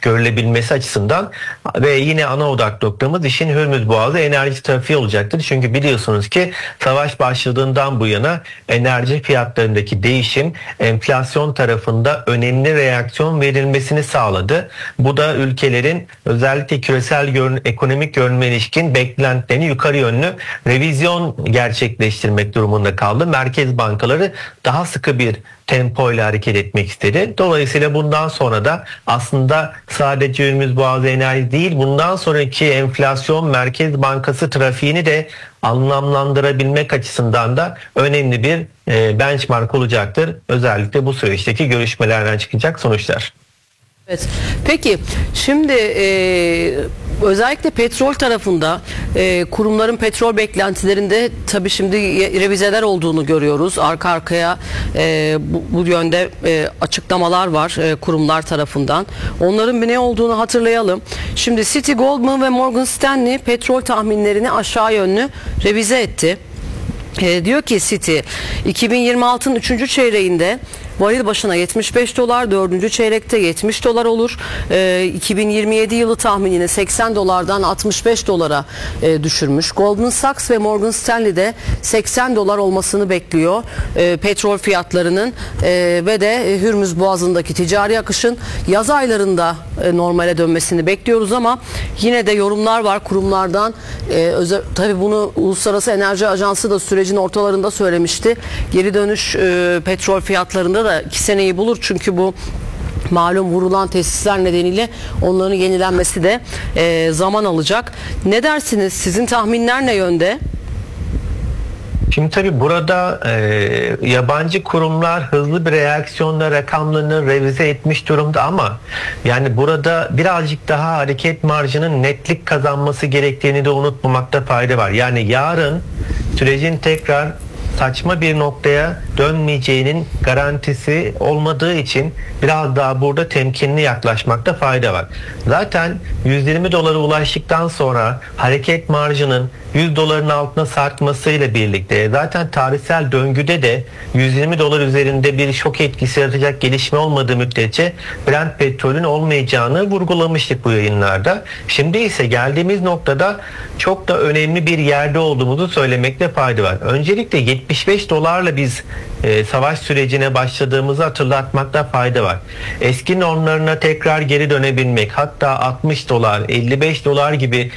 görülebilmesi açısından ve yine ana odak noktamız işin Hürmüz Boğazı enerji trafiği olacaktır. Çünkü biliyorsunuz ki savaş başladığından bu yana enerji fiyatlarındaki değişim enflasyon tarafında önemli reaksiyon verilmesini sağladı. Bu da ülkelerin özellikle küresel ekonomik görünüme ilişkin beklentilerini yukarı yönlü revizyon gerçekleştirmek durumunda kaldı. Merkez bankaları daha sıkı bir tempoyla hareket etmek istedi. Dolayısıyla bundan sonra da aslında sadece Hürmüz Boğazı enerji değil, bundan sonraki enflasyon Merkez Bankası trafiğini de anlamlandırabilmek açısından da önemli bir benchmark olacaktır. Özellikle bu süreçteki görüşmelerden çıkacak sonuçlar. Evet. Peki şimdi özellikle petrol tarafında kurumların petrol beklentilerinde tabii şimdi revizeler olduğunu görüyoruz. Arka arkaya bu yönde açıklamalar var kurumlar tarafından. Onların bir ne olduğunu hatırlayalım. Şimdi Citi, Goldman ve Morgan Stanley petrol tahminlerini aşağı yönlü revize etti. Diyor ki Citi 2026'ın 3. çeyreğinde varil başına 75 dolar, 4. çeyrekte 70 dolar olur. 2027 yılı tahminini 80 dolardan 65 dolara düşürmüş. Goldman Sachs ve Morgan Stanley de 80 dolar olmasını bekliyor petrol fiyatlarının ve de Hürmüz Boğazı'ndaki ticari akışın yaz aylarında normale dönmesini bekliyoruz ama yine de yorumlar var kurumlardan. Tabii bunu Uluslararası Enerji Ajansı da sürecin ortalarında söylemişti. Geri dönüş petrol fiyatlarında da 2 seneyi bulur çünkü bu malum vurulan tesisler nedeniyle onların yenilenmesi de zaman alacak. Ne dersiniz? Sizin tahminler ne yönde? Şimdi tabii burada yabancı kurumlar hızlı bir reaksiyonla rakamlarını revize etmiş durumda ama yani burada birazcık daha hareket marjının netlik kazanması gerektiğini de unutmamakta fayda var. Yani yarın sürecin tekrar saçma bir noktaya dönmeyeceğinin garantisi olmadığı için biraz daha burada temkinli yaklaşmakta fayda var. Zaten 120 dolara ulaştıktan sonra hareket marjının 100 doların altına sarkmasıyla birlikte zaten tarihsel döngüde de 120 dolar üzerinde bir şok etkisi yaratacak gelişme olmadığı müddetçe Brent petrolün olmayacağını vurgulamıştık bu yayınlarda. Şimdi ise geldiğimiz noktada çok da önemli bir yerde olduğumuzu söylemekte fayda var. Öncelikle 75 dolarla biz savaş sürecine başladığımızı hatırlatmakta fayda var. Eski normlarına tekrar geri dönebilmek, hatta 60 dolar, 55 dolar gibi